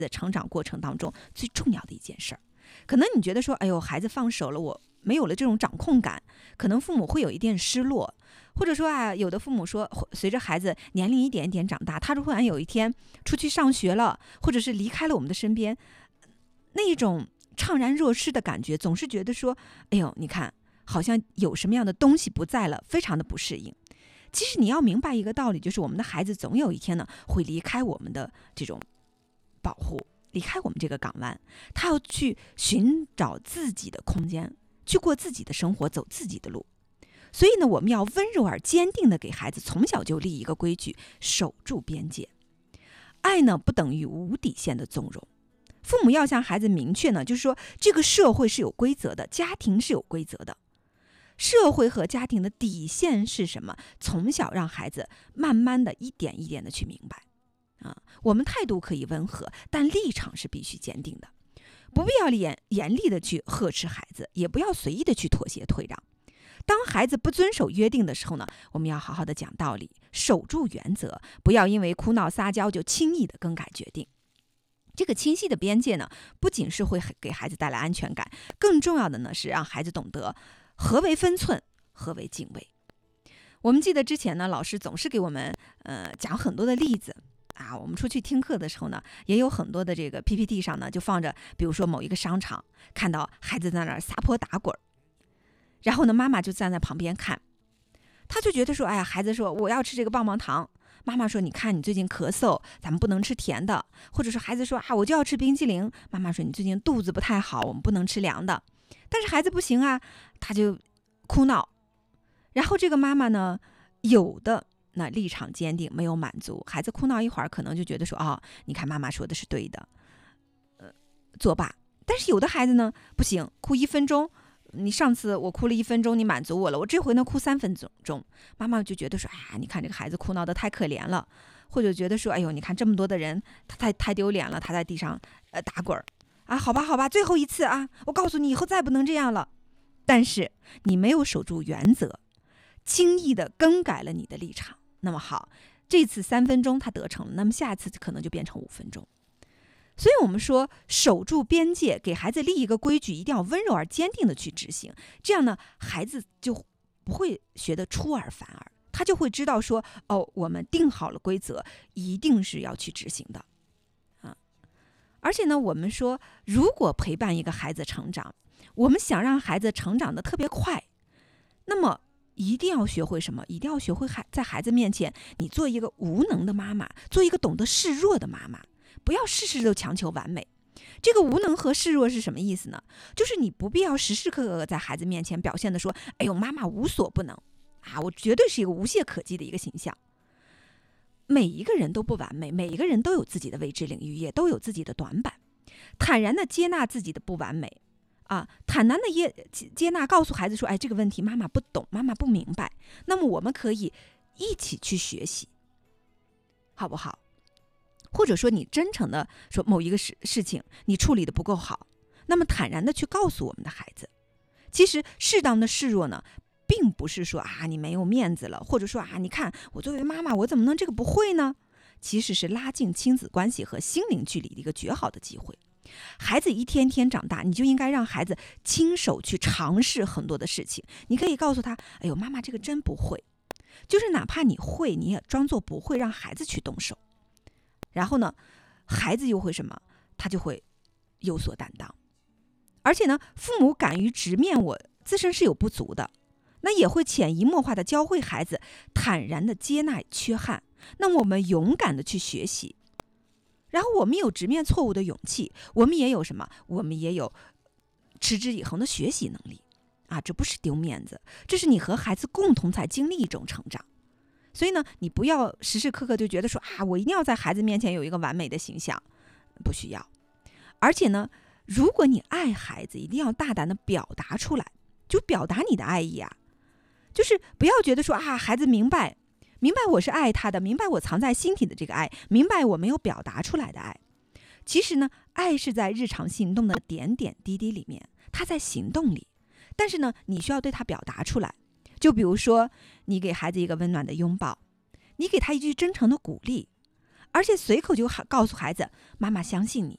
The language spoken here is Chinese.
的成长过程当中最重要的一件事儿。可能你觉得说，哎呦，孩子放手了，我没有了这种掌控感，可能父母会有一点失落，或者说啊，有的父母说，随着孩子年龄一点一点长大，他突然有一天出去上学了，或者是离开了我们的身边，那一种怅然若失的感觉，总是觉得说，哎呦，你看，好像有什么样的东西不在了，非常的不适应。其实你要明白一个道理，就是我们的孩子总有一天呢，会离开我们的这种保护，离开我们这个港湾，他要去寻找自己的空间，去过自己的生活，走自己的路。所以呢，我们要温柔而坚定地给孩子从小就立一个规矩，守住边界。爱呢，不等于无底线的纵容。父母要向孩子明确呢，就是说这个社会是有规则的，家庭是有规则的。社会和家庭的底线是什么？从小让孩子慢慢的一点一点的去明白。我们态度可以温和，但立场是必须坚定的。不必要严厉的去呵斥孩子，也不要随意的去妥协退让。当孩子不遵守约定的时候呢，我们要好好的讲道理，守住原则，不要因为哭闹撒娇就轻易的更改决定。这个清晰的边界呢，不仅是会给孩子带来安全感，更重要的呢是让孩子懂得何为分寸，何为敬畏。我们记得之前呢，老师总是给我们讲很多的例子啊。我们出去听课的时候呢，也有很多的这个 PPT 上呢，就放着，比如说某一个商场，看到孩子在那儿撒泼打滚，然后呢，妈妈就站在旁边看，他就觉得说，哎呀，孩子说我要吃这个棒棒糖。妈妈说，你看你最近咳嗽，咱们不能吃甜的。或者说孩子说啊，我就要吃冰淇淋。妈妈说，你最近肚子不太好，我们不能吃凉的。但是孩子不行啊，他就哭闹。然后这个妈妈呢，有的那立场坚定，没有满足，孩子哭闹一会儿，可能就觉得说，哦，你看妈妈说的是对的，作罢。但是有的孩子呢，不行，哭1分钟。你上次我哭了1分钟，你满足我了，我这回呢哭3分钟，妈妈就觉得说，哎呀，你看这个孩子哭闹得太可怜了，或者觉得说，哎呦，你看这么多的人，他太丢脸了，他在地上打滚啊，好吧，最后一次啊，我告诉你以后再不能这样了。但是你没有守住原则，轻易的更改了你的立场，那么好，这次3分钟他得逞了，那么下次可能就变成5分钟。所以我们说，守住边界，给孩子立一个规矩，一定要温柔而坚定的去执行。这样呢，孩子就不会学得出尔反尔，他就会知道说，哦，我们定好了规则，一定是要去执行的。而且呢，我们说，如果陪伴一个孩子成长，我们想让孩子成长的特别快，那么一定要学会什么？一定要学会在孩子面前，你做一个无能的妈妈，做一个懂得示弱的妈妈。不要事事都强求完美。这个无能和示弱是什么意思呢？就是你不必要时时刻刻在孩子面前表现的说，哎呦，妈妈无所不能啊，我绝对是一个无懈可击的一个形象。每一个人都不完美，每一个人都有自己的未知领域，也都有自己的短板。坦然的接纳自己的不完美啊，坦然的接纳，告诉孩子说，哎，这个问题妈妈不懂，妈妈不明白，那么我们可以一起去学习，好不好？或者说你真诚的说某一个事情你处理的不够好，那么坦然的去告诉我们的孩子。其实适当的示弱呢，并不是说啊你没有面子了，或者说啊你看我作为妈妈我怎么能这个不会呢？其实是拉近亲子关系和心灵距离的一个绝好的机会。孩子一天天长大，你就应该让孩子亲手去尝试很多的事情。你可以告诉他，哎呦，妈妈这个真不会，就是哪怕你会，你也装作不会，让孩子去动手。然后呢，孩子又会什么？他就会有所担当。而且呢，父母敢于直面我自身是有不足的，那也会潜移默化的教会孩子坦然的接纳缺憾。那么我们勇敢的去学习，然后我们有直面错误的勇气，我们也有什么？我们也有持之以恒的学习能力啊！这不是丢面子，这是你和孩子共同在经历一种成长。所以呢，你不要时时刻刻就觉得说啊，我一定要在孩子面前有一个完美的形象，不需要。而且呢，如果你爱孩子，一定要大胆的表达出来，就表达你的爱意啊，就是不要觉得说啊，孩子明白我是爱他的，明白我藏在心底的这个爱，明白我没有表达出来的爱。其实呢，爱是在日常行动的点点滴滴里面，它在行动里，但是呢，你需要对他表达出来。就比如说，你给孩子一个温暖的拥抱，你给他一句真诚的鼓励，而且随口就告诉孩子，妈妈相信你，